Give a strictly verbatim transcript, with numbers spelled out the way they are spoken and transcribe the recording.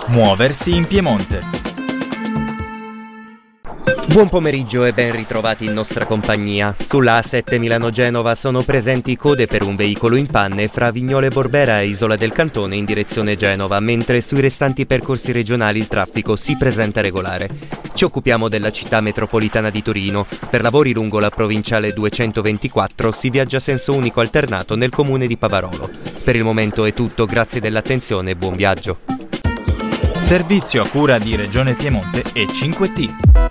Muoversi in Piemonte. Buon pomeriggio e ben ritrovati in nostra compagnia. Sulla A sette Milano-Genova sono presenti code per un veicolo in panne fra Vignole Borbera e Isola del Cantone in direzione Genova, mentre sui restanti percorsi regionali il traffico si presenta regolare. Ci occupiamo della città metropolitana di Torino. Per lavori lungo la provinciale duecentoventiquattro si viaggia a senso unico alternato nel comune di Pavarolo. Per il momento è tutto, grazie dell'attenzione e buon viaggio. Servizio a cura di Regione Piemonte e cinque T.